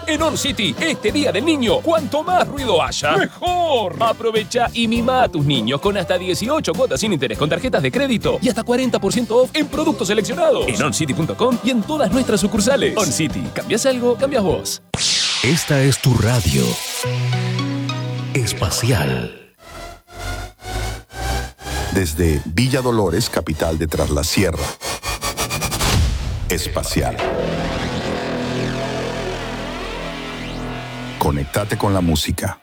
En On City, este día del niño, cuanto más ruido haya, ¡mejor! Aprovecha y mima a tus niños con hasta 18 cuotas sin interés con tarjetas de crédito y hasta 40% off en productos seleccionados. En oncity.com y en todas nuestras sucursales. On City, ¿cambias algo? Cambias vos. Esta es tu radio espacial. Desde Villa Dolores, capital de Tras la Sierra. Espacial. Conéctate con la música.